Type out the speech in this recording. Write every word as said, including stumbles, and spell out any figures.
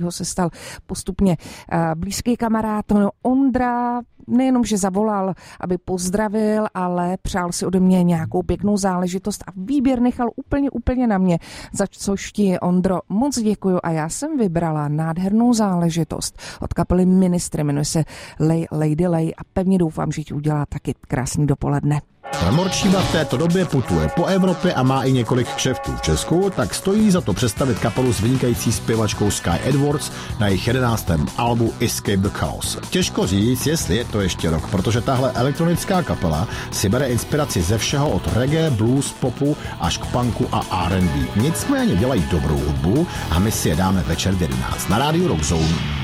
kterýho se stal postupně blízký kamarád. No, Ondra nejenom, že zavolal, aby pozdravil, ale přál si ode mě nějakou pěknou záležitost a výběr nechal úplně, úplně na mě, za což ti, Ondro, moc děkuju a já jsem vybrala nádhernou záležitost od kapely Ministry, jmenuje se Lay, Lady Lay a pevně doufám, že ti udělá taky krásný dopoledne. Morčíva v této době putuje po Evropě a má i několik kšeftů v Česku, tak stojí za to představit kapelu s vynikající zpěvačkou Sky Edwards na jejich jedenáctém albu Escape the Chaos. Těžko říct, jestli je to ještě rok, protože tahle elektronická kapela si bere inspiraci ze všeho od reggae, blues, popu až k punku a R and B. Nicméně dělají dobrou hudbu a my si je dáme večer v jedenáct na rádiu Rock Zone.